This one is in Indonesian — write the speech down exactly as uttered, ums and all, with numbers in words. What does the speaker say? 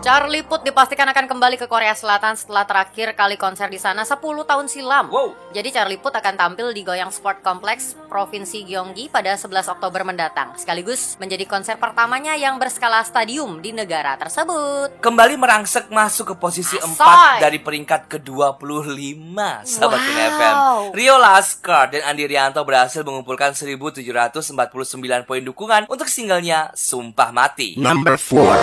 Charlie Puth dipastikan akan kembali ke Korea Selatan setelah terakhir kali konser di sana sepuluh tahun silam. Wow. Jadi Charlie Puth akan tampil di Goyang Sport Complex, Provinsi Gyeonggi pada sebelas Oktober mendatang. Sekaligus menjadi konser pertamanya yang berskala stadium di negara tersebut. Kembali merangsek masuk ke posisi Asoy. empat dari peringkat ke dua puluh lima, sahabat Kini F M. Rio Laskar dan Andi Rianto berhasil mengumpulkan seribu tujuh ratus empat puluh sembilan poin dukungan untuk singlenya Sumpah Mati. Number four.